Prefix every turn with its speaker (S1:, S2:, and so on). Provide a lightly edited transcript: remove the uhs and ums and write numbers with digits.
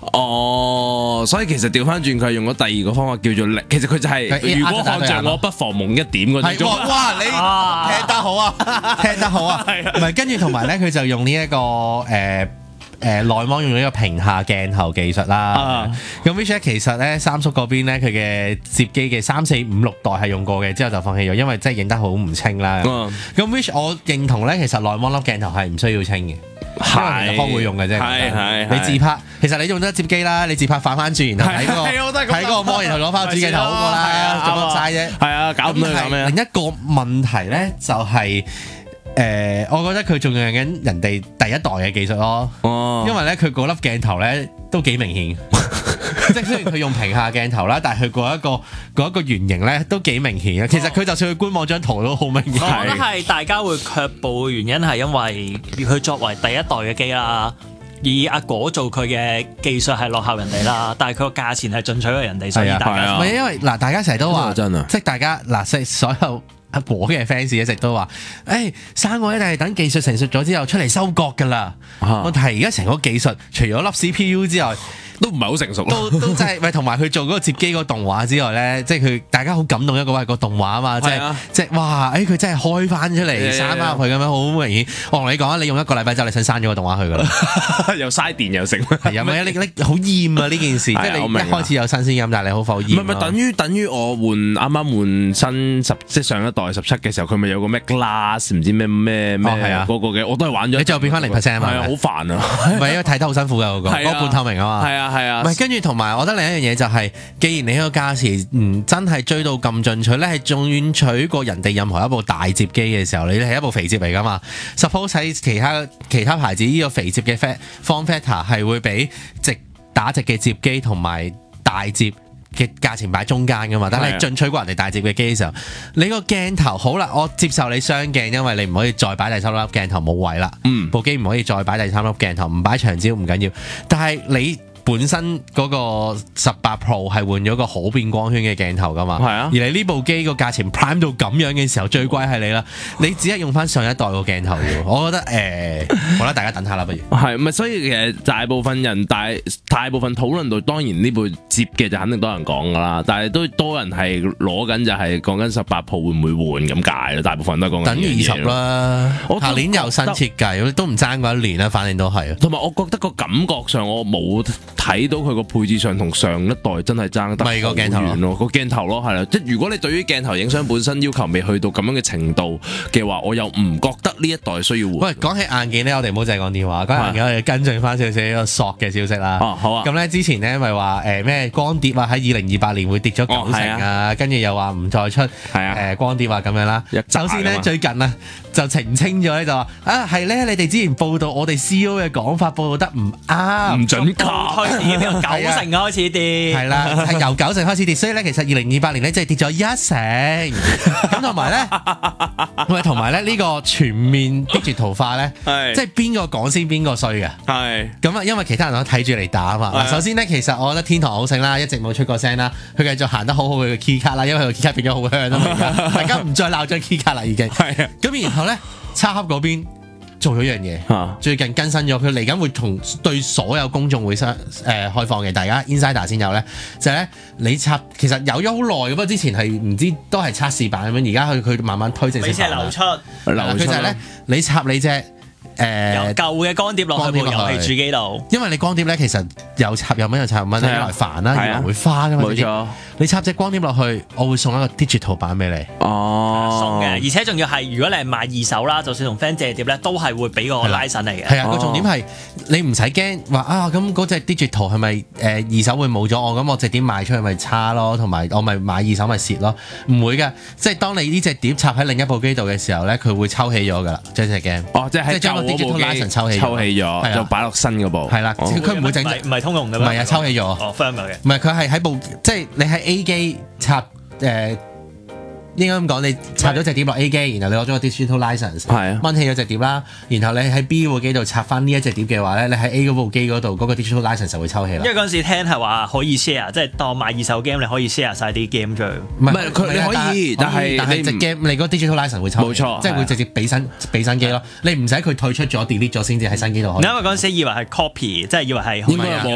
S1: 哦，所以其實調翻轉佢係用咗第二個方法叫做力，其實佢就係如果看着我不妨夢一點嗰種。
S2: 哇！你聽得好啊，聽得好啊，唔係跟住同埋咧，佢就用呢一個內網用咗呢個屏下鏡頭技術啦。咁 which 咧其實咧三叔嗰邊咧佢嘅摺機嘅3、4、5、6代係用過嘅，之後就放棄咗，因為真係影得好唔清啦。咁 which 我認同咧，其實內網粒鏡頭係唔需要清嘅。係開會用嘅啫，係你自拍，其實你用得摺機啦，你自拍反翻轉，然後睇個模，然後攞翻個主鏡頭好過啦，做乜嘥啫？係啊，搞唔到咁樣。另一個問題咧就係我覺得佢仲用緊人哋第一代嘅技術咯，因為咧佢嗰粒鏡頭咧都幾明顯。即係雖然佢用屏下鏡頭啦，但係佢嗰一個圓形咧都幾明顯嘅。其實佢就算去官網張圖都好明顯。
S3: 我覺得係大家會卻步嘅原因係因為佢作為第一代嘅機啦，而阿果做佢嘅技術係落後人哋啦，但係佢個價錢係進取過人哋，所以大家
S2: 唔係因為嗱，大家成日都話真啊，即係大家嗱，所有阿果嘅 fans 一直都話，生果一定係等技術成熟咗之後出嚟收割㗎啦。問題係而家成個技術除咗粒 CPU 之外，都唔係好成熟，都真係喂，同埋佢做嗰個摺機個動畫之外咧，即係佢大家好感動一個係個動畫啊嘛，即係哇，佢真係開翻出嚟刪翻入去咁樣，好明顯。我同你講啊，你用一個禮拜之後，你想刪咗個動畫去㗎啦，又嘥電又成，係啊，咪你好厭啊呢件事，即係你一開始有新鮮音，但係你好否厭。唔係等於我啱啱換新即係上一代17嘅時候，佢咪有個咩 Glass 唔知咩係啊嗰個嘅，我都係玩咗，你最後變翻0%啊嘛，係啊，好煩啊，唔係因為睇得好辛苦㗎嗰個半透明啊嘛，係啊。係啊，唔係跟住同埋，我覺得另一樣嘢就係，既然你個價錢真係追到咁進取咧，係仲遠取過人哋任何一部大摺機嘅時候，你係一部肥摺嚟噶嘛 ？Suppose 喺其他牌子呢個肥摺嘅 form factor 係會比打直嘅摺機同埋大摺嘅價錢擺中間噶嘛？但係進取過人哋大摺嘅機嘅時候，你個鏡頭好啦，我接受你雙鏡，因為你唔可以再擺第三粒鏡頭冇位啦。部機唔可以再擺第三粒鏡頭，唔擺長焦唔緊要，但係你本身嗰個18 Pro 係換咗個可變光圈嘅鏡頭噶嘛，而你呢部機個價錢 Prime 到咁樣嘅時候，最貴係你啦，你只係用翻上一代個鏡頭嘅，我覺得好啦，大家等下啦，不如係咪？所以其實大部分人大部分討論到，當然呢部摺嘅就肯定多人講噶啦，但係都多人係攞緊就係講緊18 Pro 會唔會換咁解咯，大部分都係講緊等於20啦，下年有新設計，都唔爭嗰一年啦，反正都係。同埋我覺得個感覺上我冇睇到佢個配置上同上一代真係爭得好遠咯，個鏡頭咯，係啦，即係如果你對於鏡頭影相本身要求未去到咁樣嘅程度嘅話，我又唔覺得呢一代需要換。喂，講起硬件咧，我哋唔好淨係講電話，講硬件我哋跟進翻少少一個索嘅消息啦。好啊。咁咧之前咧咪話咩光碟啊喺2028年會跌咗90%啊，跟住又話唔再出光碟啊咁樣啦。首先咧最近啊就澄清咗咧就話係咧，你哋之前報道我哋 CEO 嘅講法報道得唔啱，唔準確。由90%開始跌，係啦，係由90%開始跌，所以咧其實2028年咧即係跌咗1成，咁同埋咧呢個全面 digital 化咧，即係邊個講先邊個衰嘅，係咁啊，因為其他人都睇住嚟打啊嘛。嗱，首先咧其實我覺得天堂好醒啦，一直冇出過聲啦，佢繼續行得好好佢嘅 key 卡啦，因為佢個 key 卡變咗好香啦，大家唔再鬧張 key 卡啦已經，係啊，咁然後咧插盒嗰邊做咗一樣嘢，最近更新咗，佢嚟緊會對所有公眾會開放嘅，大家 Insider 先有咧，就係咧你插其實有咗好耐嘅，不過之前係唔知都係測試版咁樣，而家佢慢慢推正式版啦。流出，佢就係咧你插你隻由舊嘅光碟落去部遊戲主機度，因為你光碟咧其實又插又插又一來煩啦，二來會花噶嘛。冇錯，你插隻光碟落去，我會送一個 digital 版俾你。送嘅，而且仲要係如果你係買二手啦，就算同 friend 借碟咧，都係會俾個拉神嚟嘅。係啊，個重點係你唔使驚話咁嗰隻 digital 係咪二手會冇咗我？咁我隻碟賣出去咪差咯，同埋我咪買二手咪蝕咯？唔會㗎，即係當你呢隻碟插喺另一部機度嘅時候咧，佢會抽起咗㗎啦，即係驚。即係將個 digital 拉神抽起咗，就擺落新嗰部。係啦，佢唔會整，唔係通用㗎嘛。唔係啊，抽起咗。firm 嘅。唔係佢係喺部，即係你喺 A 機插應該咁講，你插咗隻碟落 A 機，然後你攞咗個 digital license，掹起咗隻碟啦，然後你喺 B 部機度插翻呢一隻碟嘅話咧，你喺 A 嗰部機嗰度嗰個 digital license 就會抽起啦。因為嗰陣時聽係話可以 share， 即係當買二手 game 你可以 share 晒啲 game 出去。唔係佢你可以，但係隻 game 你嗰 digital license 會抽起，冇錯，即係會直接俾新機咯。你唔使佢退出咗 delete 咗先至喺新機度開。因為嗰陣時以為係 copy， 即係以為係。